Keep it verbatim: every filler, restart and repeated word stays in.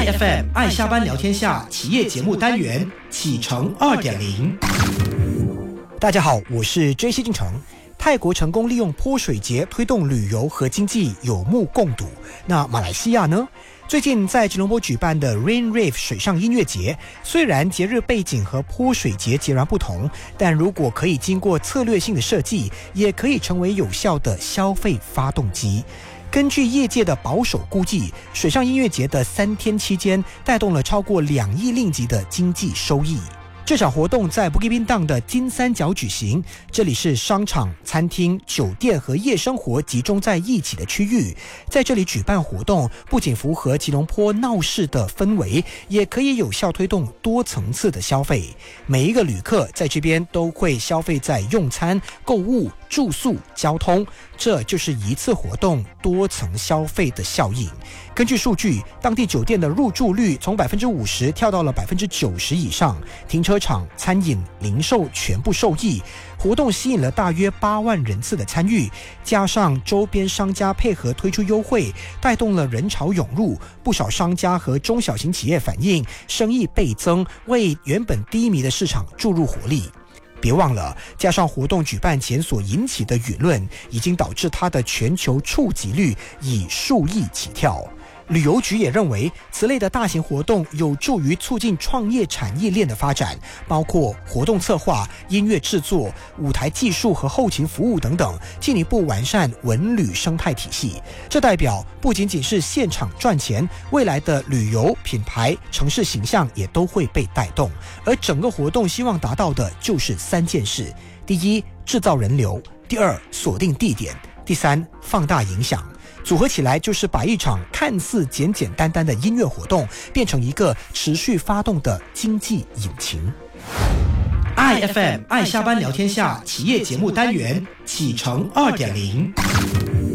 I F M 爱下班聊天下企业节目单元启程 二点零。 大家好，我是 J C 进程。泰国成功利用泼水节推动旅游和经济有目共睹，那马来西亚呢？最近在吉隆坡举办的 Rain Rave 水上音乐节，虽然节日背景和泼水节截然不同，但如果可以经过策略性的设计，也可以成为有效的消费发动机。根据业界的保守估计，水上音乐节的三天期间带动了超过两亿令吉的经济收益。这场活动在 Bukit Bintang 的金三角举行，这里是商场、餐厅、酒店和夜生活集中在一起的区域。在这里举办活动，不仅符合吉隆坡闹市的氛围，也可以有效推动多层次的消费。每一个旅客在这边都会消费在用餐、购物、住宿、交通，这就是一次活动多层消费的效应。根据数据，当地酒店的入住率从 百分之五十 跳到了 百分之九十 以上，停车场、餐饮、零售全部受益。活动吸引了大约八万人次的参与，加上周边商家配合推出优惠，带动了人潮涌入。不少商家和中小型企业反映，生意倍增，为原本低迷的市场注入活力。别忘了，加上活动举办前所引起的舆论，已经导致它的全球触及率以数亿起跳。旅游局也认为，此类的大型活动有助于促进创业产业链的发展，包括活动策划、音乐制作、舞台技术和后勤服务等等，进一步完善文旅生态体系。这代表不仅仅是现场赚钱，未来的旅游品牌、城市形象也都会被带动。而整个活动希望达到的就是三件事：第一，制造人流；第二，锁定地点；第三，放大影响。组合起来就是把一场看似简简单单的音乐活动变成一个持续发动的经济引擎。 I F M 爱下班聊天下企业节目单元启程 二点零。